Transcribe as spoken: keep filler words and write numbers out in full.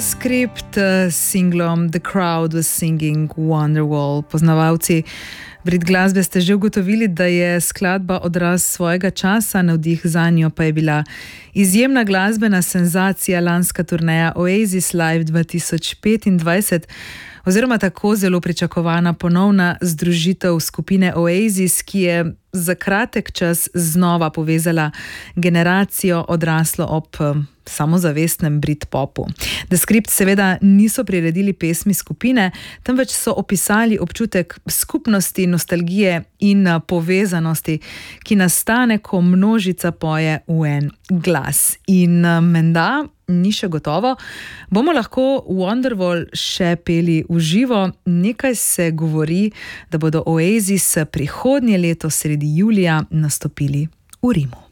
Script s singlom The Crowd was Singing Wonderwall. Poznavalci Brit glasbe ste že ugotovili, da je skladba odraz svojega časa, navdih zanjo pa je bila izjemna glasbena senzacija lanska turneja Oasis Live dva tisoč petindvajset, oziroma tako zelo pričakovana ponovna združitev skupine Oasis, ki je za kratek čas znova povezala generacijo odraslo ob samozavestnem Britpopu. The Script seveda niso priredili pesmi skupine, temveč so opisali občutek skupnosti, nostalgije in povezanosti, ki nastane, ko množica poje v en glas. In menda, ni še gotovo, bomo lahko Wonderwall še peli v živo. Nekaj se govori, da bodo Oasis prihodnje leto sredi julija nastopili v Rimu.